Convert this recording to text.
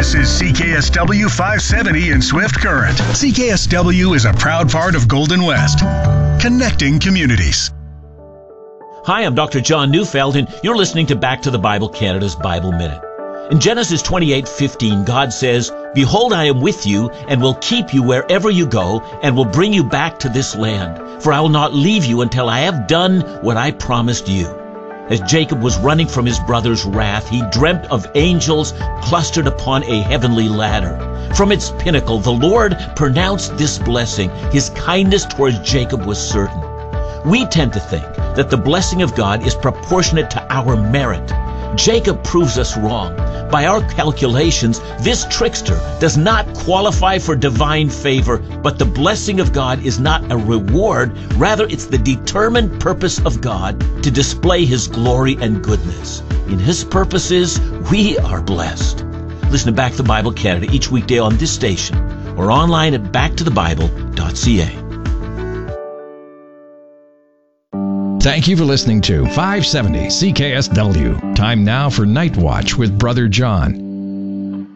This is CKSW 570 in Swift Current. CKSW is a proud part of Golden West, connecting communities. Hi, I'm Dr. John Neufeld, and you're listening to Back to the Bible Canada's Bible Minute. In Genesis 28:15, God says, "Behold, I am with you, and will keep you wherever you go, and will bring you back to this land. For I will not leave you until I have done what I promised you." As Jacob was running from his brother's wrath, he dreamt of angels clustered upon a heavenly ladder. From its pinnacle, the Lord pronounced this blessing. His kindness towards Jacob was certain. We tend to think that the blessing of God is proportionate to our merit. Jacob proves us wrong. By our calculations, this trickster does not qualify for divine favor, but the blessing of God is not a reward. Rather, it's the determined purpose of God to display His glory and goodness. In His purposes, we are blessed. Listen to Back to the Bible Canada each weekday on this station or online at backtothebible.ca. Thank you for listening to 570 CKSW. Time now for Night Watch with Brother John.